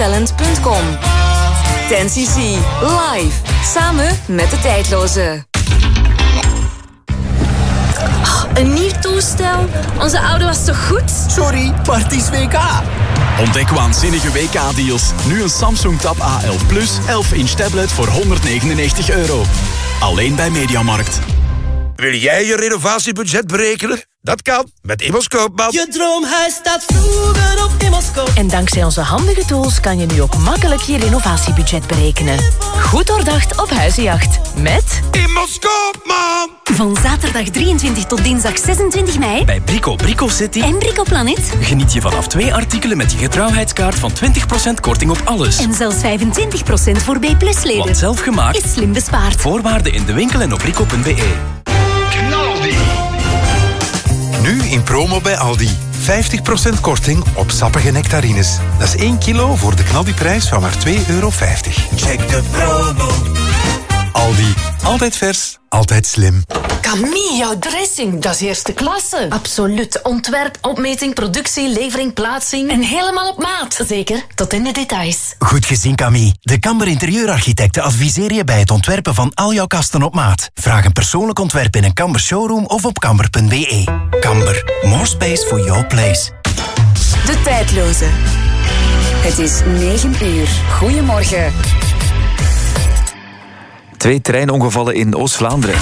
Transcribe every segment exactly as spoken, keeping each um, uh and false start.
talent punt com. ten C C live, samen met de tijdloze. Oh, een nieuw toestel? Onze oude was toch goed? Sorry, maar het is W K. Ontdek waanzinnige W K-deals. Nu een Samsung Tab A elf Plus, elf inch tablet voor honderdnegenennegentig euro. Alleen bij Mediamarkt. Wil jij je renovatiebudget berekenen? Dat kan met Immoscoop. Je droomhuis staat vroeger op Immoscoop. En dankzij onze handige tools kan je nu ook makkelijk je renovatiebudget berekenen. Goed doordacht op huizenjacht. Met Immoscoop, man! van zaterdag drieëntwintig tot dinsdag zesentwintig mei bij Brico Brico City en Brico Planet geniet je vanaf twee artikelen met je getrouwheidskaart van twintig procent korting op alles. en zelfs vijfentwintig procent voor B plus leden. Want zelf gemaakt is slim bespaard. Voorwaarden in de winkel en op brico punt be. Nu in promo bij Aldi. vijftig procent korting op sappige nectarines. Dat is één kilo voor de knaldiprijs van maar twee euro vijftig. Check de promo. Aldi. Altijd vers, altijd slim. Camille, jouw dressing, dat is eerste klasse. Absoluut. Ontwerp, opmeting, productie, levering, plaatsing. En helemaal op maat. Zeker, tot in de details. Goed gezien, Camille. De Kamber Interieurarchitecten adviseren je bij het ontwerpen van al jouw kasten op maat. Vraag een persoonlijk ontwerp in een Kamber showroom of op kamber punt be. Kamber. More space for your place. De tijdloze. Het is negen uur. Goedemorgen. Twee treinongevallen in Oost-Vlaanderen.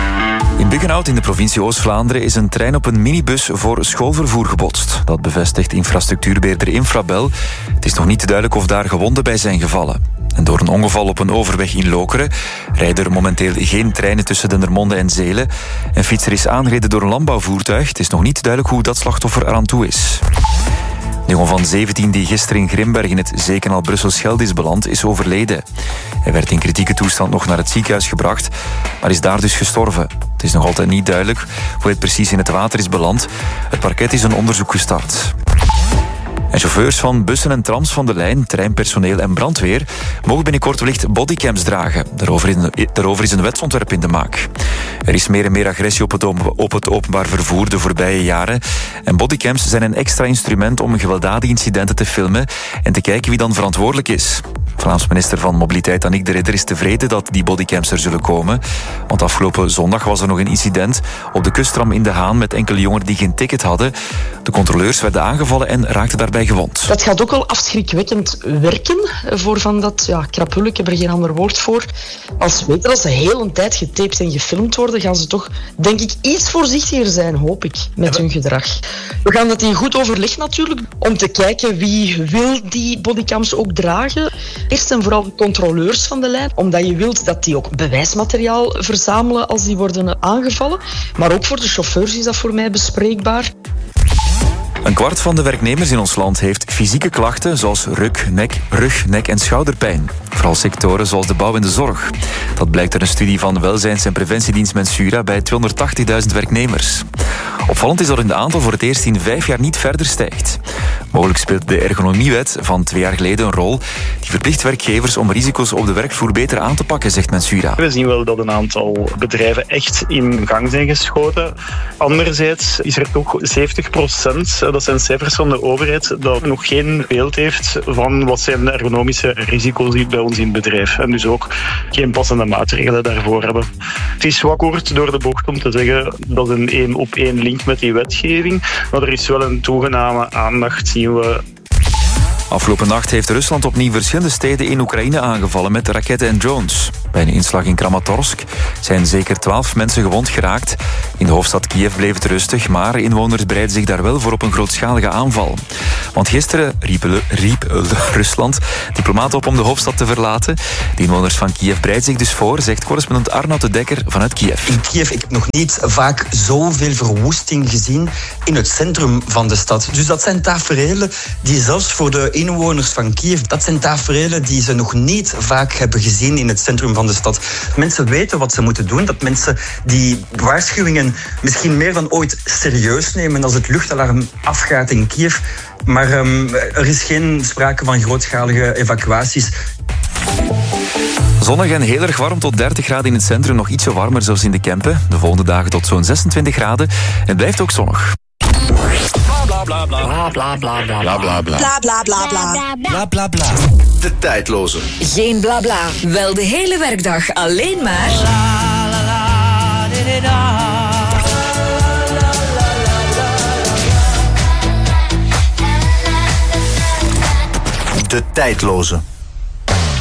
In Buggenhout in de provincie Oost-Vlaanderen is een trein op een minibus voor schoolvervoer gebotst. Dat bevestigt infrastructuurbeheerder Infrabel. Het is nog niet duidelijk of daar gewonden bij zijn gevallen. En door een ongeval op een overweg in Lokeren rijden er momenteel geen treinen tussen Dendermonde en Zelen. Een fietser is aangereden door een landbouwvoertuig. Het is nog niet duidelijk hoe dat slachtoffer eraan toe is. De jongen van zeventien die gisteren in Grimberg in het zeekanaal Brussel-Schelde is beland, is overleden. Hij werd in kritieke toestand nog naar het ziekenhuis gebracht, maar is daar dus gestorven. Het is nog altijd niet duidelijk hoe het precies in het water is beland. Het parket is een onderzoek gestart. En chauffeurs van bussen en trams van de lijn, treinpersoneel en brandweer mogen binnenkort wellicht bodycams dragen. Daarover is, een, daarover is een wetsontwerp in de maak. Er is meer en meer agressie op het, op het openbaar vervoer de voorbije jaren. En bodycams zijn een extra instrument om gewelddadige incidenten te filmen en te kijken wie dan verantwoordelijk is. Vlaams minister van Mobiliteit Annick de Ridder is tevreden dat die bodycams er zullen komen. Want afgelopen zondag was er nog een incident op de kusttram in De Haan met enkele jongeren die geen ticket hadden. De controleurs werden aangevallen en raakten daarbij gewond. Dat gaat ook wel afschrikwekkend werken voor van dat ja, krapul, ik heb er geen ander woord voor. Als weten, als ze heel een tijd getaped en gefilmd worden, gaan ze toch, denk ik, iets voorzichtiger zijn, hoop ik, met ja, hun gedrag. We gaan dat in goed overleg natuurlijk, om te kijken wie wil die bodycams ook dragen. Eerst en vooral de controleurs van de lijn, omdat je wilt dat die ook bewijsmateriaal verzamelen als die worden aangevallen. Maar ook voor de chauffeurs is dat voor mij bespreekbaar. Een kwart van de werknemers in ons land heeft fysieke klachten zoals rug, nek, rug, nek en schouderpijn. Vooral sectoren zoals de bouw en de zorg. Dat blijkt uit een studie van Welzijns- en Preventiedienst Mensura bij tweehonderdtachtigduizend werknemers. Opvallend is dat hun aantal voor het eerst in vijf jaar niet verder stijgt. Mogelijk speelt de ergonomiewet van twee jaar geleden een rol. Die verplicht werkgevers om risico's op de werkvloer beter aan te pakken, zegt Mensura. We zien wel dat een aantal bedrijven echt in gang zijn geschoten. Anderzijds is er toch zeventig procent, dat zijn cijfers van de overheid, dat nog geen beeld heeft van wat zijn de ergonomische risico's bij ons in het bedrijf. En dus ook geen passende maatregelen daarvoor hebben. Het is wat kort door de bocht om te zeggen dat een één op één link met die wetgeving, maar er is wel een toegenomen aandacht, zien we. Afgelopen nacht heeft Rusland opnieuw verschillende steden in Oekraïne aangevallen met raketten en drones. Bij een inslag in Kramatorsk zijn zeker twaalf mensen gewond geraakt. In de hoofdstad Kiev bleef het rustig, maar inwoners bereiden zich daar wel voor op een grootschalige aanval. Want gisteren riep, riep Rusland diplomaten op om de hoofdstad te verlaten. De inwoners van Kiev bereiden zich dus voor, zegt correspondent Arnoud de Dekker vanuit Kiev. In Kiev heb ik nog niet vaak zoveel verwoesting gezien in het centrum van de stad. Dus dat zijn taferelen die zelfs voor de inwoners van Kiev, dat zijn taferelen die ze nog niet vaak hebben gezien in het centrum van de stad. Mensen weten wat ze moeten doen, dat mensen die waarschuwingen misschien meer dan ooit serieus nemen als het luchtalarm afgaat in Kiev. Maar um, er is geen sprake van grootschalige evacuaties. Zonnig en heel erg warm tot dertig graden in het centrum, nog ietsje warmer zoals in de Kempen. De volgende dagen tot zo'n zesentwintig graden. Het blijft ook zonnig. bla bla. Bla bla bla bla. Bla bla bla. Bla bla bla bla. Bla bla bla. De tijdloze. Geen bla bla. Wel de hele werkdag alleen maar. De tijdloze.